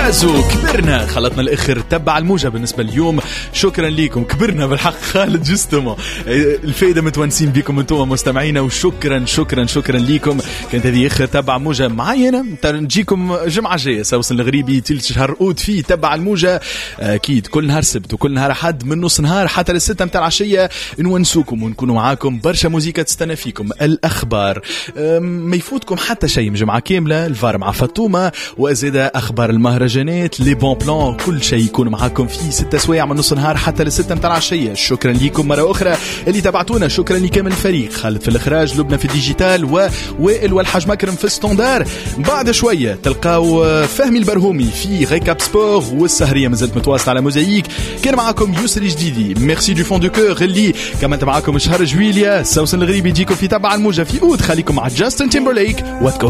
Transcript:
كازو كبرنا خلطنا الآخر تبع الموجة بالنسبة اليوم. شكرا لكم كبرنا بالحق خالد جستما الفايدة متونسين بكم انتم مستمعينا وشكرا شكرا شكرا لكم. كانت هذه آخر تبع موجة معينة نجيكم جمعة جاية سوسن الغريبي تلت شهر أود فيه تبع الموجة أكيد كل نهار سبت وكل نهار حد من نص نهار حتى للستة متاع العشية نونسوكم ونكونوا معاكم برشا موزيكا تستنى فيكم الأخبار ما يفوتكم حتى شيء جمعة كاملة الفار مع فطومة وأزيد أخبار المهرجانات لي بون بلان كل شيء يكون معاكم في 6 سوايع من نص نهار حتى للستة متاع العشية. شكرا لكم مرة أخرى اللي تبعتونا. شكرا لكامل الفريق خالد في الإخراج لبنى في الديجيتال ووائل والحاج مكرم في الستوندار. بعد شوية تلقاو فهمي البرهومي في ريكاب سبور والسهرية مازالت متواصلة على موزايك. كان معاكم يسري جديدي ميرسي دو فون دو كور اللي كمان معاكم شهر جويليا سوسن الغريبي يجيكم في تبع الموجة في أود. خليكم مع جاستن تيمبرليك وات